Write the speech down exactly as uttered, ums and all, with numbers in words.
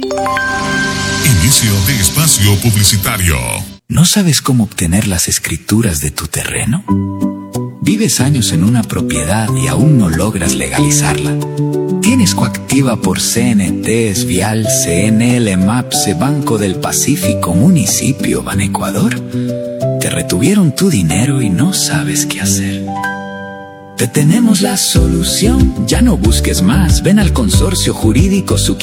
Inicio de espacio publicitario. ¿No sabes cómo obtener las escrituras de tu terreno? ¿Vives años en una propiedad y aún no logras legalizarla? ¿Tienes coactiva por C N Ts, Vial, C N L, MAPSE, Banco del Pacífico, Municipio, Banecuador? Te retuvieron tu dinero y no sabes qué hacer. Te tenemos la solución, ya no busques más, ven al Consorcio Jurídico Suki.